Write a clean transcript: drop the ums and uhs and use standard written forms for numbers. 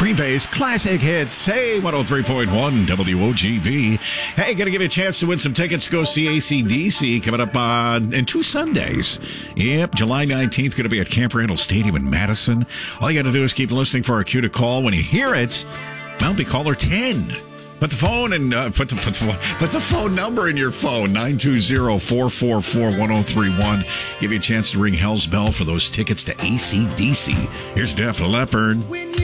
Green Bay's classic hits. Hey, 103.1 WOGB. Hey, going to give you a chance to win some tickets to go see AC/DC coming up in 2 Sundays. Yep, July 19th, going to be at Camp Randall Stadium in Madison. All you got to do is keep listening for our cue to call. When you hear it, I'll be caller 10. Put the phone and put the phone number in your phone, 920-444-1031. Give you a chance to ring Hell's Bell for those tickets to AC/DC. Here's Def Leppard.